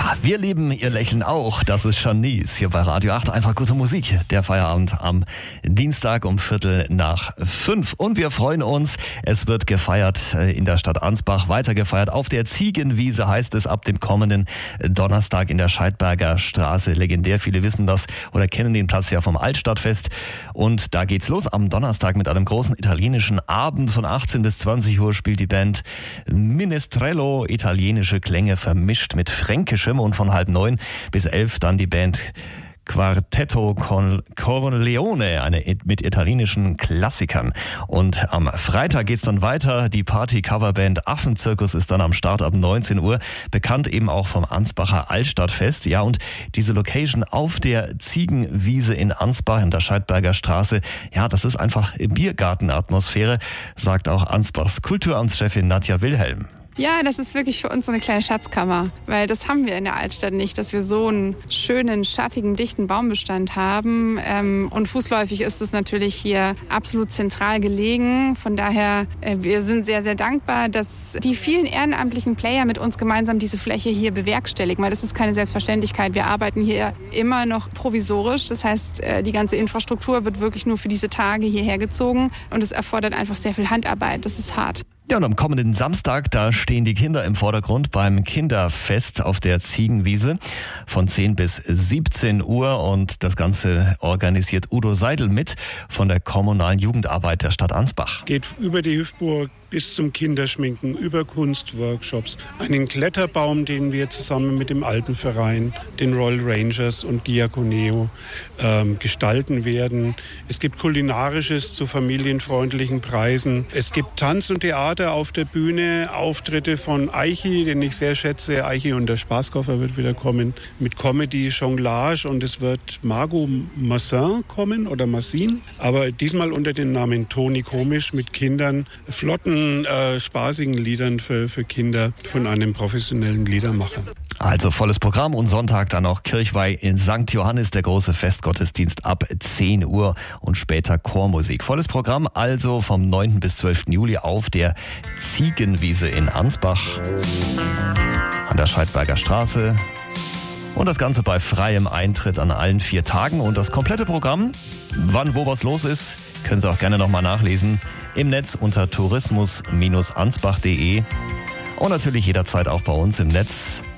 Wir lieben Ihr Lächeln auch. Das ist Shanice hier bei Radio 8. Einfach gute Musik. Der Feierabend am Dienstag um 4:45. Und wir freuen uns. Es wird gefeiert in der Stadt Ansbach. Weiter gefeiert auf der Ziegenwiese, heißt es, ab dem kommenden Donnerstag in der Scheidberger Straße. Legendär. Viele wissen das oder kennen den Platz ja vom Altstadtfest. Und da geht's los am Donnerstag mit einem großen italienischen Abend. Von 18 bis 20 Uhr spielt die Band Minestrello. Italienische Klänge vermischt mit fränkischem, und von 8:30 bis 11 dann die Band Quartetto Corleone, mit italienischen Klassikern. Und am Freitag geht's dann weiter. Die Party-Coverband Affenzirkus ist dann am Start ab 19 Uhr. Bekannt eben auch vom Ansbacher Altstadtfest. Ja, und diese Location auf der Ziegenwiese in Ansbach in der Scheidberger Straße, ja, das ist einfach Biergartenatmosphäre, sagt auch Ansbachs Kulturamtschefin Nadja Wilhelm. Ja, das ist wirklich für uns so eine kleine Schatzkammer, weil das haben wir in der Altstadt nicht, dass wir so einen schönen, schattigen, dichten Baumbestand haben. Und fußläufig ist es natürlich hier absolut zentral gelegen. Von daher, wir sind sehr, sehr dankbar, dass die vielen ehrenamtlichen Player mit uns gemeinsam diese Fläche hier bewerkstelligen, weil das ist keine Selbstverständlichkeit. Wir arbeiten hier immer noch provisorisch. Das heißt, die ganze Infrastruktur wird wirklich nur für diese Tage hierher gezogen und es erfordert einfach sehr viel Handarbeit. Das ist hart. Ja, und am kommenden Samstag, da stehen die Kinder im Vordergrund beim Kinderfest auf der Ziegenwiese von 10 bis 17 Uhr. Und das Ganze organisiert Udo Seidel mit von der kommunalen Jugendarbeit der Stadt Ansbach. Geht über die Hüpfburg bis zum Kinderschminken, über Kunstworkshops, einen Kletterbaum, den wir zusammen mit dem Alpenverein, den Royal Rangers und Diakoneo gestalten werden. Es gibt Kulinarisches zu familienfreundlichen Preisen. Es gibt Tanz und Theater auf der Bühne, Auftritte von Eichi, den ich sehr schätze. Eichi und der Spaßkoffer wird wieder kommen mit Comedy, Jonglage, und es wird Margot Massin kommen oder Massin, aber diesmal unter dem Namen Toni Komisch mit Kindern, flotten, spaßigen Liedern für Kinder von einem professionellen Liedermacher. Also volles Programm, und Sonntag dann auch Kirchweih in St. Johannes, der große Festgottesdienst ab 10 Uhr und später Chormusik. Volles Programm also vom 9. bis 12. Juli auf der Ziegenwiese in Ansbach an der Scheidberger Straße. Und das Ganze bei freiem Eintritt an allen 4 Tagen. Und das komplette Programm, wann wo was los ist, können Sie auch gerne nochmal nachlesen im Netz unter tourismus-ansbach.de und natürlich jederzeit auch bei uns im Netz